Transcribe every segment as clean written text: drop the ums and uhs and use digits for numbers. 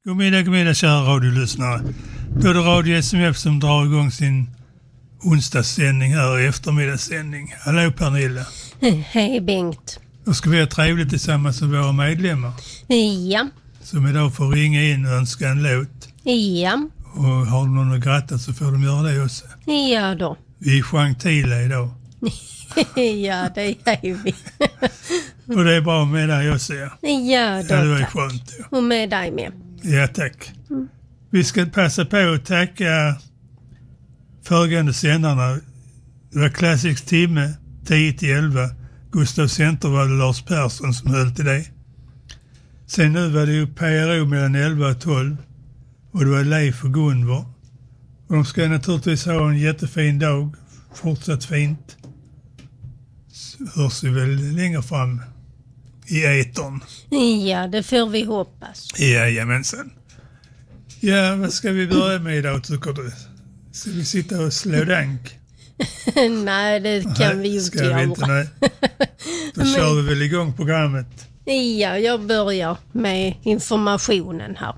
God middag kära radiolyssnare. Då är det Radio SMF som drar igång sin onsdagssändning här, eftermiddagssändning. Hallå Pernilla. Hej Bengt. Då ska vi ha trevligt tillsammans med våra medlemmar. Ja. Som idag får ringa in och önska en låt. Ja. Och har de någon att gratta så får de göra det också. Ja då. Vi är gentila idag. Ja, det är vi. Och det är bra med dig också, ja. Ja då, ja, det var tack. Skönt. Ja. Och med dig med. Ja, tack. Vi ska passa på att tacka föregående sändarna. Det var Classics timme, 10-11. Gustav Centervall och Lars Persson som höll till det. Sen nu var det ju PRO mellan 11 och 12. Och det var Leif och Gunvor. Och de ska naturligtvis ha en jättefin dag. Fortsatt fint. Så hörs vi väl längre fram i etern. Ja, det får vi hoppas. Jajamensan. Ja, vad ska vi börja med idag tycker du? Ska vi sitta och slå dank? Nej, det kan vi ju inte göra. Inte, nej. Då kör vi väl igång programmet. Ja, jag börjar med informationen här.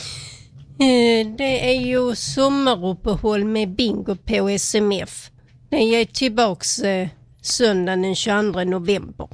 Det är ju sommaruppehåll med bingo på SMF. Den är tillbaks söndagen den 22 november.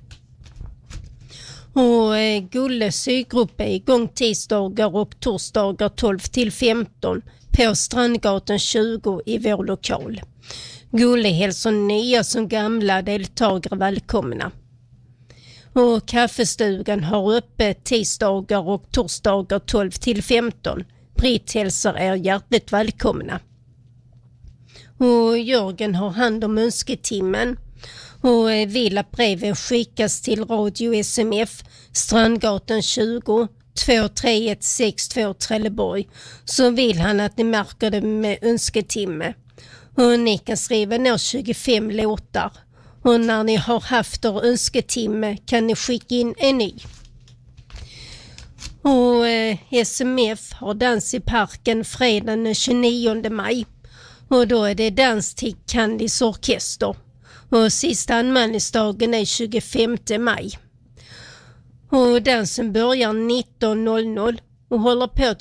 Och Gulle sygrupp är igång tisdagar och torsdagar 12-15 på Strandgatan 20 i vår lokal. Gulle hälsar nya som gamla deltagare välkomna. Och kaffestugan har öppet tisdagar och torsdagar 12-15. Britt hälsar er hjärtligt välkomna. Och Jörgen har hand om önsketimmen och vill att breven skickas till Radio SMF Strandgatan 20 23162 Trelleborg, så vill han att ni märker det med önsketimme. Och ni kan skriva ner 25 låtar. Och när ni har haft er önsketimme kan ni skicka in en ny. Och SMF har dans i parken fredag den 29 maj. Och då är det dans till Candys orkester. Och sista anmälningsdagen är 25 maj. Och dansen börjar 19.00 och håller på